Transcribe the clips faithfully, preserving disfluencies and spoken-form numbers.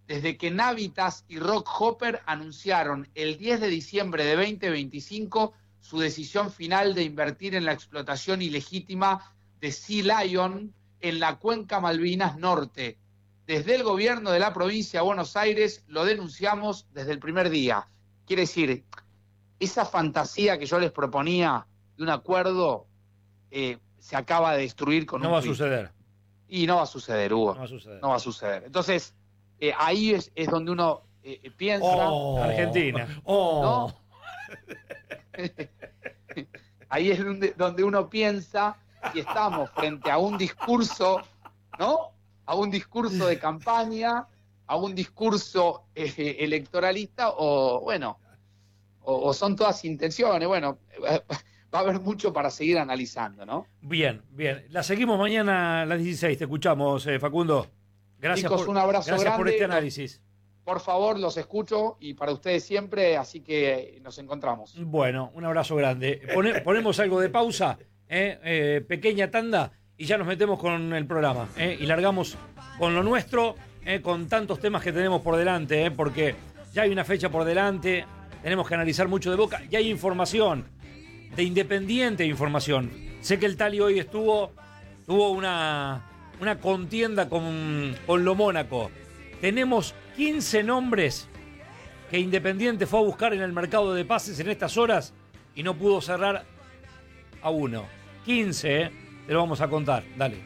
desde que Navitas y Rock Hopper anunciaron el diez de diciembre de veinte veinticinco su decisión final de invertir en la explotación ilegítima de Sea Lion en la cuenca Malvinas Norte. Desde el gobierno de la provincia de Buenos Aires lo denunciamos desde el primer día. Quiere decir, esa fantasía que yo les proponía de un acuerdo eh, se acaba de destruir con no un va tuit. a suceder. Y no va a suceder, Hugo. No va a suceder. No va a suceder. Entonces, eh, ahí es, es donde uno eh, piensa... Oh, Argentina. Oh. ¿no? Ahí es donde, donde uno piensa si estamos frente a un discurso, ¿no? A un discurso de campaña, a un discurso eh, electoralista, o bueno, o, o son todas intenciones. Bueno, va a haber mucho para seguir analizando, ¿no? Bien, bien. La seguimos mañana a las dieciséis. Te escuchamos, eh, Facundo. Gracias, Chicos, por, un abrazo gracias grande. por este análisis. Por favor, los escucho y para ustedes siempre, así que nos encontramos. Bueno, un abrazo grande. Pone, ponemos algo de pausa, eh, eh, pequeña tanda, y ya nos metemos con el programa. Eh, y largamos con lo nuestro, eh, con tantos temas que tenemos por delante, eh, porque ya hay una fecha por delante, tenemos que analizar mucho de Boca, y hay información, de Independiente información. Sé que el Tali hoy estuvo, tuvo una, una contienda con, con lo Mónaco. Tenemos quince nombres que Independiente fue a buscar en el mercado de pases en estas horas y no pudo cerrar a uno. quince, ¿eh? Te lo vamos a contar. Dale.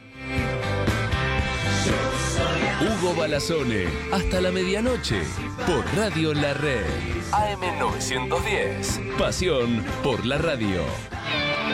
Hugo Balazone, hasta la medianoche, por Radio La Red. A M novecientos diez. Pasión por la radio.